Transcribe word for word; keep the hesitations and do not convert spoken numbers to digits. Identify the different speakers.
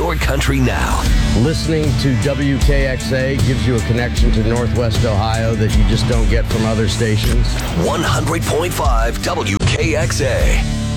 Speaker 1: your country now.
Speaker 2: Listening to W K X A gives you a connection to Northwest Ohio that you just don't get from other stations.
Speaker 1: one hundred point five W K X A.